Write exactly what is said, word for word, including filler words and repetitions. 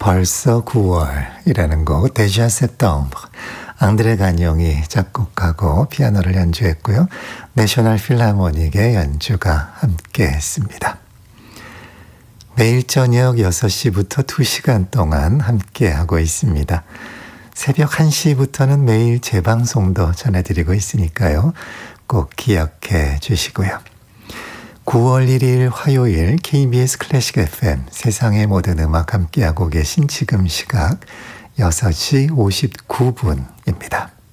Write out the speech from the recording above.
벌써 구월이라는 곡 데자 세tembre 앙드레 가뇽이 작곡하고 피아노를 연주했고요. 내셔널 필하모닉의 연주가 함께했습니다. 매일 저녁 여섯 시부터 두 시간 동안 함께하고 있습니다. 새벽 한 시부터는 매일 재방송도 전해드리고 있으니까요. 꼭 기억해 주시고요. 구월 일일 화요일 케이비에스 클래식 에프엠 세상의 모든 음악 함께하고 계신 지금 시각 여섯 시 오십구 분입니다.